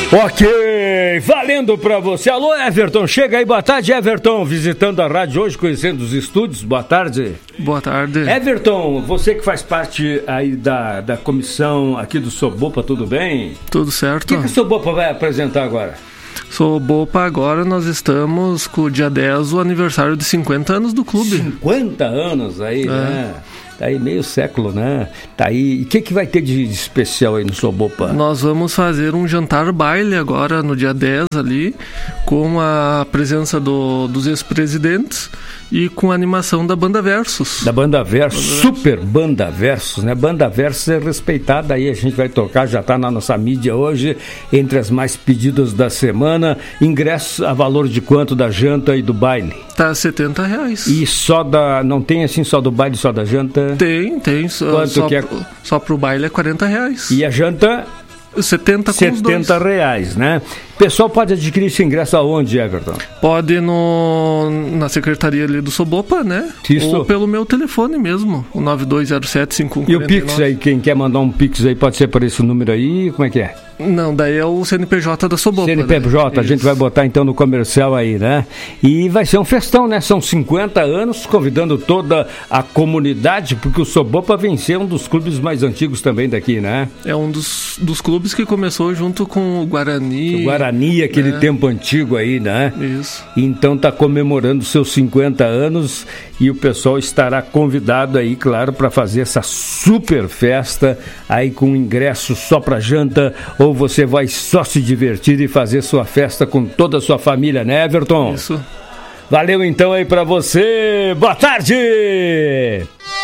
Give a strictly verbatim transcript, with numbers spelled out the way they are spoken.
Ok, valendo pra você. Alô, Everton, chega aí, boa tarde, Everton, visitando a rádio hoje, conhecendo os estúdios, boa tarde. Boa tarde. Everton, você que faz parte aí da, da comissão aqui do Sobopa, tudo bem? Tudo certo. O que, que o Sobopa vai apresentar agora? Sobopa, agora nós estamos com o dia dez, o aniversário de cinquenta anos do clube. cinquenta anos aí, é. né? Tá aí meio século, né? Tá aí. E o que, que vai ter de especial aí no Sobopa? Nós vamos fazer um jantar baile agora no dia dez ali, com a presença do, dos ex-presidentes e com a animação da Banda Versus. Da Banda Versus, Banda super Versus. Banda Versus, né? Banda Versus é respeitada aí, a gente vai tocar, já tá na nossa mídia hoje, entre as mais pedidas da semana. Ingressos a valor de quanto da janta e do baile? Tá setenta reais. E só da, não tem assim só do baile, só da janta? Tem, tem. Quanto só, que é? Só pro baile é quarenta reais. E a janta? setenta com os dois. setenta reais, né? O pessoal pode adquirir esse ingresso aonde, Everton? Pode no, na secretaria ali do Sobopa, né? Isso. Ou pelo meu telefone mesmo, o nove dois zero sete cinco um quatro nove. E o nove. Pix aí, quem quer mandar um Pix aí, pode ser por esse número aí, como é que é? Não, daí é o C N P J da Sobopa. C N P J, né? A gente vai botar então no comercial aí, né? E vai ser um festão, né? São cinquenta anos, convidando toda a comunidade, porque o Sobopa vem ser um dos clubes mais antigos também daqui, né? É um dos, dos clubes que começou junto com o Guarani. O Guarani, aquele né? tempo antigo aí, né? Isso. Então tá comemorando seus cinquenta anos e o pessoal estará convidado aí, claro, para fazer essa super festa aí com ingresso só pra janta, ou você vai só se divertir e fazer sua festa com toda a sua família, né, Everton? Isso. Valeu então aí pra você. Boa tarde!